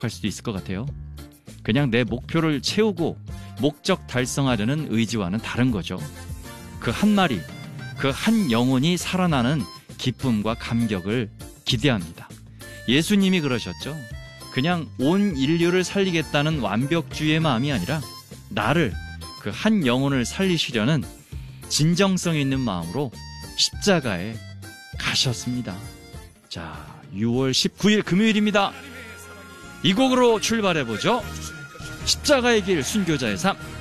할 수도 있을 것 같아요. 그냥 내 목표를 채우고 목적 달성하려는 의지와는 다른 거죠. 그 한 마리, 그 한 영혼이 살아나는 기쁨과 감격을 기대합니다. 예수님이 그러셨죠. 그냥 온 인류를 살리겠다는 완벽주의의 마음이 아니라 나를, 그 한 영혼을 살리시려는 진정성 있는 마음으로 십자가에 가셨습니다. 자, 6월 19일 금요일입니다. 이 곡으로 출발해보죠. 십자가의 길, 순교자의 삶.